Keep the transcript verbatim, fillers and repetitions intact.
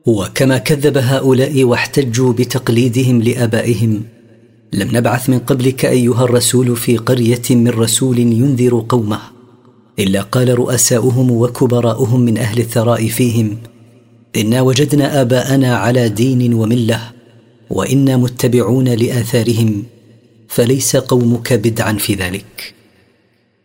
وكما كذب هؤلاء واحتجوا بتقليدهم لآبائهم، لم نبعث من قبلك أيها الرسول في قرية من رسول ينذر قومه إلا قال رؤساؤهم وكبراؤهم من أهل الثراء فيهم: إنا وجدنا آباءنا على دين وملة وإنا متبعون لآثارهم، فليس قومك بدعا في ذلك.